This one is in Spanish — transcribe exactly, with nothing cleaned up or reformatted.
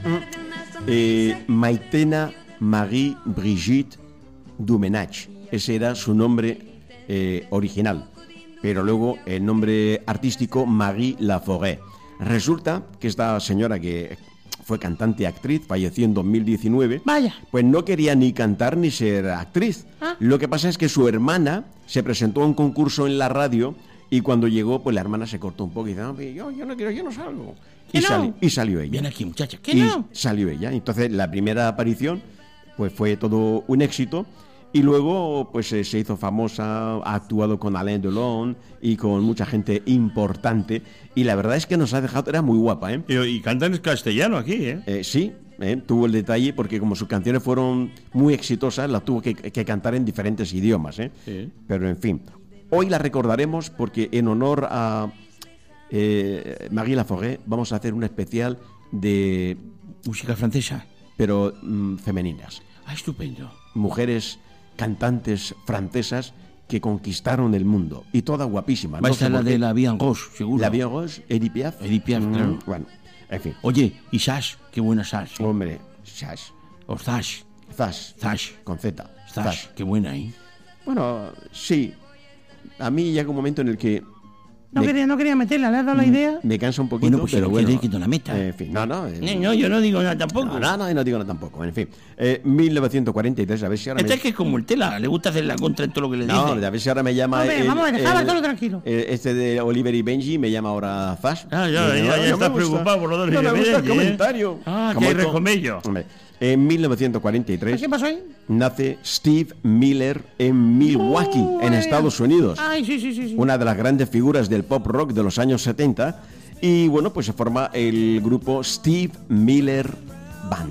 Eh, Maitena Marie Brigitte Dumenach. Ese era su nombre eh, original. Pero luego el nombre artístico Marie Laforêt. Resulta que esta señora, que fue cantante y actriz, falleció en dos mil diecinueve. Vaya. Pues no quería ni cantar ni ser actriz. ¿Ah? Lo que pasa es que su hermana se presentó a un concurso en la radio y cuando llegó, pues la hermana se cortó un poco y dice, no, yo, yo no quiero, yo no salgo. Y, no? sali- y salió ella. Viene aquí, muchacha. ¿Qué y no? salió ella. Entonces la primera aparición pues fue todo un éxito. Y luego pues eh, se hizo famosa, ha actuado con Alain Delon y con mucha gente importante. Y la verdad es que nos ha dejado, era muy guapa, ¿eh? Y, y canta en castellano aquí, ¿eh? Eh, sí, eh, tuvo el detalle porque como sus canciones fueron muy exitosas, las tuvo que, que cantar en diferentes idiomas, ¿eh? Sí. Pero en fin, hoy la recordaremos porque en honor a eh, Marie Laforêt vamos a hacer un especial de, Música francesa. pero mm, femeninas, Ah, estupendo. mujeres cantantes francesas que conquistaron el mundo y todas guapísimas. Va a no estar sé la por de qué. la Vie en Rose, seguro. La Vie en Rose, Edith Piaf. Edith Piaf, Mm, claro. Bueno, en fin. Oye, y Sash, qué buena Sash. Hombre, Sash, O Sash. Zash, Sash. con Z. Sash, Zash. qué buena, ¿eh? Bueno, sí. A mí llega un momento en el que No me, quería, no quería meterla, le has dado la idea. me cansa un poquito, Bueno, pues si pero no bueno. quiere que no la meta. En fin, no, no. eh, No, no, yo no digo nada tampoco. no, no, no, y no digo nada tampoco. En fin, eh, mil novecientos cuarenta y tres, a ver si ahora Este me... es que es como el Tela, le gusta hacer la contra en todo lo que le No, dice. a ver si ahora me llama... Hombre, vamos a ver, dejad a Bartolo tranquilo. el- Este de Oliver y Benji me llama ahora Zash. Ah, ya, Y dice, ya, "No, ya no estás me gusta, preocupado por lo de No me Oliver y gusta el Benji, ¿eh? comentario. Ah, Como que hay to- rejomello. Hombre, en mil novecientos cuarenta y tres ¿Qué pasó ahí? nace Steve Miller en Milwaukee, Oh, en vaya. Estados Unidos. Ay, sí, sí, sí. sí. Una de las grandes figuras del pop rock de los años setenta. Y bueno, pues se forma el grupo Steve Miller